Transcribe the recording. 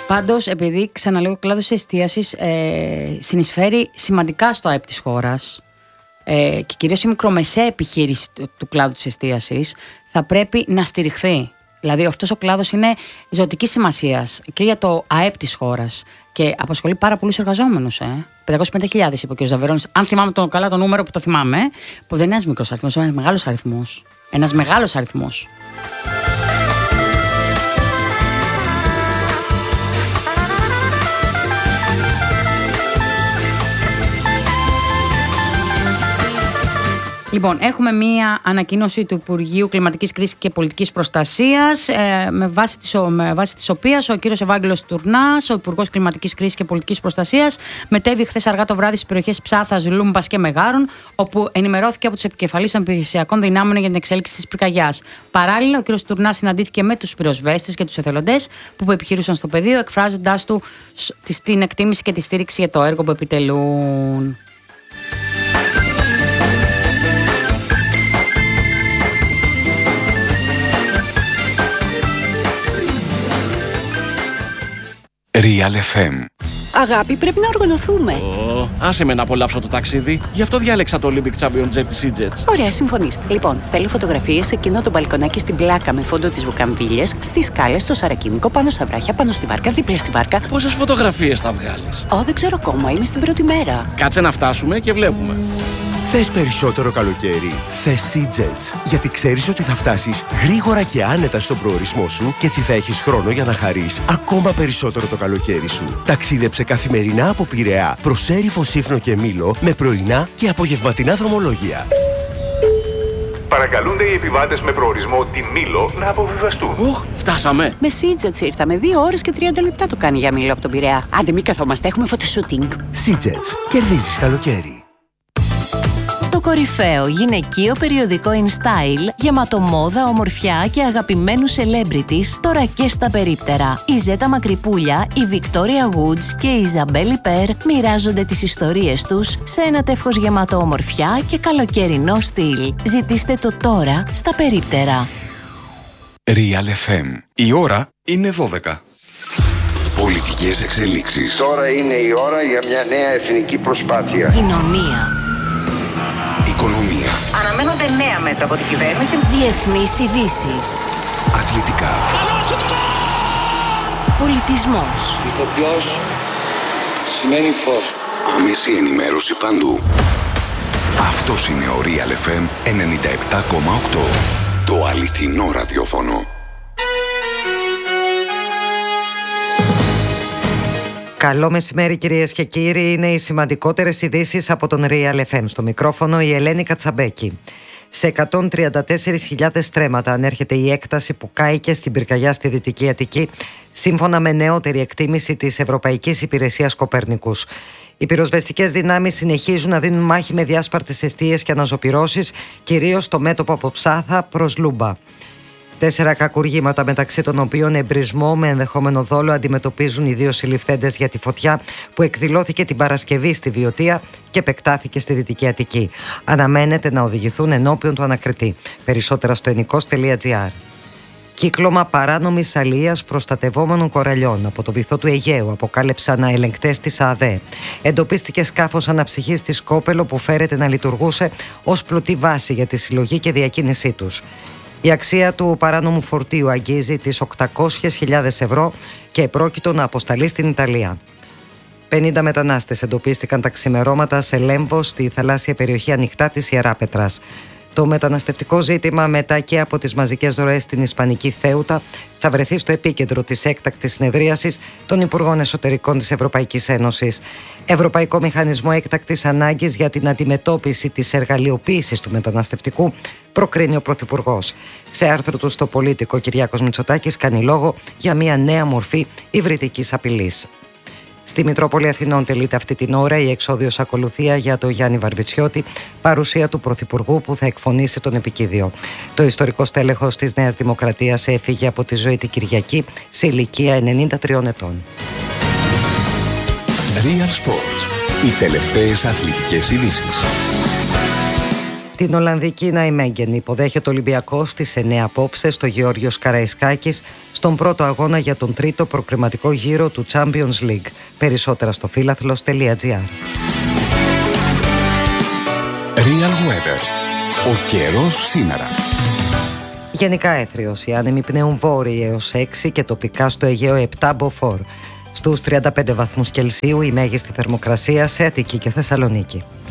Πάντως, επειδή ξαναλέω, ο κλάδος της εστίασης συνεισφέρει σημαντικά στο ΑΕΠ της χώρας και κυρίως η μικρομεσαία επιχείρηση του κλάδου της εστίασης θα πρέπει να στηριχθεί. Δηλαδή, αυτός ο κλάδος είναι ζωτικής σημασίας και για το ΑΕΠ της χώρας και απασχολεί πάρα πολλούς εργαζόμενους. 550.000 είπε ο κ. Ζαβερώνης. Αν θυμάμαι καλά το νούμερο που το θυμάμαι, που δεν είναι ένας μικρός αριθμός, είναι ένας μεγάλος αριθμός. Ένας μεγάλος αριθμός. Λοιπόν, έχουμε μία ανακοίνωση του Υπουργείου Κλιματικής Κρίσης και Πολιτικής Προστασίας, με βάση της οποίας ο κύριος Ευάγγελος Τουρνάς, ο Υπουργός Κλιματικής Κρίσης και Πολιτικής Προστασίας, μετέβη χθες αργά το βράδυ στις περιοχές Ψάθας, Λούμπας και Μεγάρων, όπου ενημερώθηκε από τους επικεφαλείς των επιχειρησιακών δυνάμεων για την εξέλιξη της πυρκαγιάς. Παράλληλα, ο κύριος Τουρνάς συναντήθηκε με τους πυροσβέστες και τους εθελοντές που επιχειρούσαν στο πεδίο, εκφράζοντάς του την εκτίμηση και τη στήριξη για το έργο που επιτελούν. Real FM. Αγάπη, πρέπει να οργανωθούμε. Άσε με να απολαύσω το ταξίδι. Γι' αυτό διάλεξα το Olympic Champion Jet της EasyJet. Ωραία, συμφωνείς. Λοιπόν, θέλω φωτογραφίες σε εκείνο το μπαλκονάκι στην πλάκα με φόντο τις βουκαμβίλιες, στις σκάλες, στο Σαρακίνικο, πάνω στα βράχια, πάνω στη βάρκα, δίπλα στη βάρκα. Πόσες φωτογραφίες θα βγάλεις? Δεν ξέρω ακόμα, είμαι στην πρώτη μέρα. Κάτσε να φτάσουμε και βλέπουμε. Θες περισσότερο καλοκαίρι? Θες EasyJet. Γιατί ξέρεις ότι θα φτάσεις γρήγορα και άνετα στον προορισμό σου και έτσι θα έχεις χρόνο για να χαρείς ακόμα περισσότερο το καλοκαίρι σου. Ταξίδεψε καθημερινά από Πειραιά προς Έρυφο, Σύφνο και Μήλο με πρωινά και απογευματινά δρομολόγια. Παρακαλούνται οι επιβάτες με προορισμό τη Μήλο να αποβιβαστούν. Φτάσαμε. Με EasyJet ήρθαμε. 2 ώρες και 30 λεπτά το κάνει για Μήλο από τον Πειραιά. Άντε, μην καθόμαστε, έχουμε φωτοσούτινγκ. EasyJet. Κερδίζεις καλοκαίρι. Το κορυφαίο γυναικείο περιοδικό InStyle, γεμάτο μόδα, ομορφιά και αγαπημένους celebrities, τώρα και στα περίπτερα. Η Ζέτα Μακρυπούλια, η Victoria Woods και η Ιζαμπέλ Πέρ μοιράζονται τις ιστορίες τους σε ένα τεύχος γεμάτο ομορφιά και καλοκαιρινό στυλ. Ζητήστε το τώρα στα περίπτερα. Real FM. Η ώρα είναι 12. Πολιτικές εξελίξεις. Τώρα είναι η ώρα για μια νέα εθνική προσπάθεια. Κοινωνία. Οικονομία. Αναμένονται νέα μέτρα από την κυβέρνηση. Διεθνείς ειδήσεις. Αθλητικά. Πολιτισμός. Ηθοποιός σημαίνει φως. Άμεση ενημέρωση παντού. Αυτός είναι ο Real FM 97,8. Το αληθινό ραδιόφωνο. Καλό μεσημέρι κυρίες και κύριοι, είναι οι σημαντικότερες ειδήσεις από τον Real FM. Στο μικρόφωνο η Ελένη Κατσαμπέκη. Σε 134.000 στρέμματα ανέρχεται η έκταση που κάηκε στην πυρκαγιά στη Δυτική Αττική, σύμφωνα με νεότερη εκτίμηση της Ευρωπαϊκής Υπηρεσίας Κοπέρνικους. Οι πυροσβεστικές δυνάμεις συνεχίζουν να δίνουν μάχη με διάσπαρτες εστίες και αναζωπυρώσεις, κυρίως στο μέτωπο από Ψάθα προς Λούμπα. 4 κακουργήματα, μεταξύ των οποίων εμπρισμό με ενδεχόμενο δόλο, αντιμετωπίζουν οι 2 συλληφθέντες για τη φωτιά που εκδηλώθηκε την Παρασκευή στη Βιωτία και επεκτάθηκε στη Δυτική Αττική. Αναμένεται να οδηγηθούν ενώπιον του ανακριτή. Περισσότερα στο ενικός.gr. Κύκλωμα παράνομης αλίας προστατευόμενων κοραλιών από το βυθό του Αιγαίου, αποκάλυψαν ελεγκτές της ΑΔΕ. Εντοπίστηκε σκάφος αναψυχής στη Σκόπελο που φέρεται να λειτουργούσε ως πλουτή βάση για τη συλλογή και διακίνησή τους. Η αξία του παράνομου φορτίου αγγίζει τις 800.000 ευρώ και επρόκειτο να αποσταλεί στην Ιταλία. 50 μετανάστες εντοπίστηκαν τα ξημερώματα σε Λέμβο, στη θαλάσσια περιοχή ανοιχτά της Ιεράπετρας. Το μεταναστευτικό ζήτημα, μετά και από τις μαζικές ροές στην Ισπανική Θέουτα, θα βρεθεί στο επίκεντρο της έκτακτης συνεδρίασης των Υπουργών Εσωτερικών της Ευρωπαϊκής Ένωσης. Ευρωπαϊκό Μηχανισμό Έκτακτης Ανάγκης για την αντιμετώπιση της εργαλειοποίησης του μεταναστευτικού, προκρίνει ο Πρωθυπουργός. Σε άρθρο του στο Πολίτικο, ο Κυριάκος Μητσοτάκης κάνει λόγο για μια νέα μορφή υβριδικής απειλής. Στη Μητρόπολη Αθηνών τελείται αυτή την ώρα η εξώδιος ακολουθία για τον Γιάννη Βαρβιτσιώτη, παρουσία του Πρωθυπουργού που θα εκφωνήσει τον επικίδιο. Το ιστορικό στέλεχος της Νέας Δημοκρατίας έφυγε από τη ζωή την Κυριακή σε ηλικία 93 ετών. Real Sports. Οι τελευταίες αθλητικές ειδήσεις. Την Ολλανδική Ναϊμέγγεν υποδέχεται ο Ολυμπιακός στις 9 απόψε στο Γεώργιος Καραϊσκάκης στον πρώτο αγώνα για τον τρίτο προκριματικό γύρο του Champions League. Περισσότερα στο philathlos.gr. Real Weather. Ο καιρός σήμερα. Γενικά έθριος, οι άνεμοι πνέουν βόρειοι έως 6 και τοπικά στο Αιγαίο 7 μποφόρ. Στους 35 βαθμούς Κελσίου η μέγιστη θερμοκρασία σε Αττική και Θεσσαλονίκη.